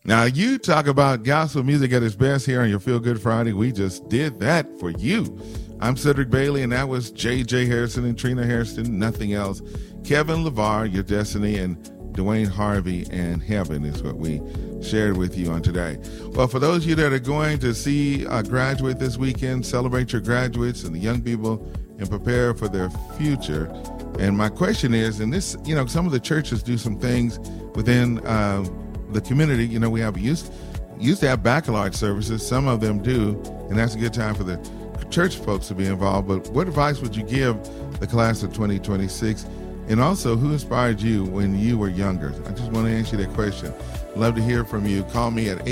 Now, you talk about gospel music at its best here on your Feel Good Friday. We just did that for you. I'm Cedric Bailey, and that was J.J. Harrison and Trina Hairston, Nothing Else. Kevin LeVar, Your Destiny, and Dwayne Harvey and Heaven is what we shared with you on today. Well, for those of you that are going to see a graduate this weekend, celebrate your graduates and the young people and prepare for their future. And my question is, and this, some of the churches do some things within the community. We used to have baccalaureate services. Some of them do, and that's a good time for the church folks to be involved. But what advice would you give the class of 2026? And also, who inspired you when you were younger? I just want to answer that question. Love to hear from you. Call me at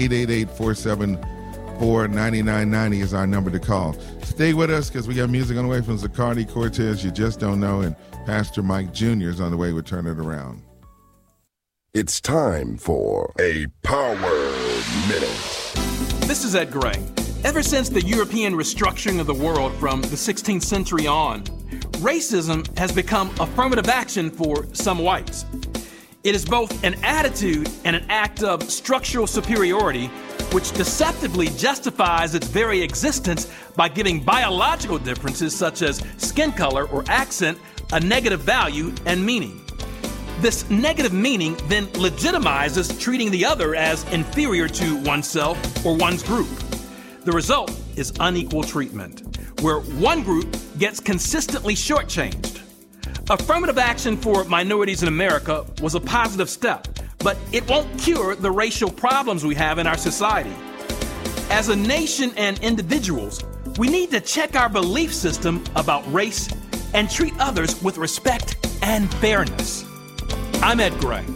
888-474-9990 is our number to call. Stay with us because we got music on the way from Zaccardi Cortez, You Just Don't Know, and Pastor Mike Jr. is on the way with Turn It Around. It's time for a Power Minute. This is Ed Gray. Ever since the European restructuring of the world from the 16th century on, racism has become affirmative action for some whites. It is both an attitude and an act of structural superiority which deceptively justifies its very existence by giving biological differences such as skin color or accent a negative value and meaning. This negative meaning then legitimizes treating the other as inferior to oneself or one's group. The result is unequal treatment, where one group gets consistently shortchanged. Affirmative action for minorities in America was a positive step, but it won't cure the racial problems we have in our society. As a nation and individuals, we need to check our belief system about race and treat others with respect and fairness. I'm Ed Gray.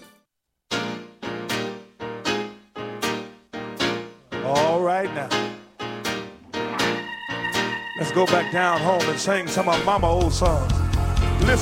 All right now. Let's go back down home and sing some of Mama old songs.